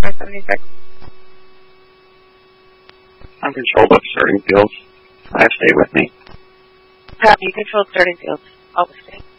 476. Uncontrolled up starting fields. I have stay with me. Copy, controlled starting fields. Always stay.